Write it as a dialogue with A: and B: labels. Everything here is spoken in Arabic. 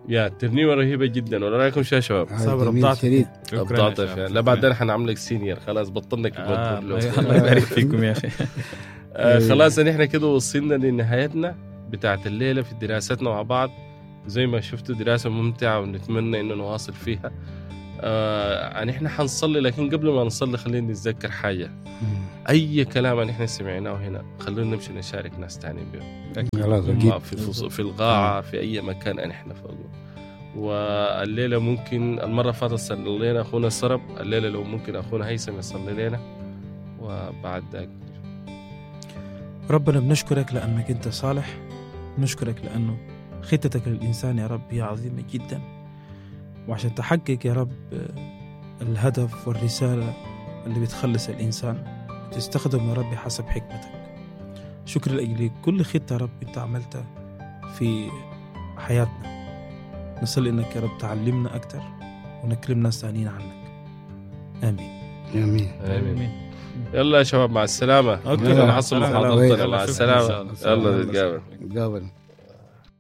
A: يا ترنيمة رهيبة جدا. ولا رايكم شو يا شباب؟
B: صابر ابضعت
A: ابضعت. لا بعدين حنعملك سينيور خلاص بطلنا كلمة
C: الله يبارك فيكم يا أخي.
A: خلاص نحن كده وصلنا لنهايتنا بتاعت الليلة في دراستنا مع بعض. زي ما شفتوا دراسة ممتعة ونتمنى إنه نواصل فيها. نحن حنصلي، لكن قبل ما نصلي خلينا نتذكر حاجة. أي كلام نحن سمعناه هنا خلونا نمشي نشارك ناس تانيين به في القاعة في أي مكان نحن فوقه. والليلة ممكن المرة فاتت صلي لنا أخونا السرب، الليلة لو ممكن أخونا هيثم يصلي لنا وبعد ذلك.
B: ربنا بنشكرك لأنك أنت صالح، نشكرك لأنه خطتك للإنسان يا رب هي عظيمة جدا، وعشان تحقق يا رب الهدف والرسالة اللي بتخلص الإنسان تستخدم يا رب حسب حكمتك. شكر لأجل كل خطة يا رب أنت عملتها في حياتنا. نصلي إنك يا رب تعلمنا أكتر ونكلم ناس ثانيين عنك. آمين
D: آمين
A: آمين. يلا يا شباب مع السلامة.
B: أوكي.
A: نحصل محاضرتنا مع السلامة. يلا نتقابل.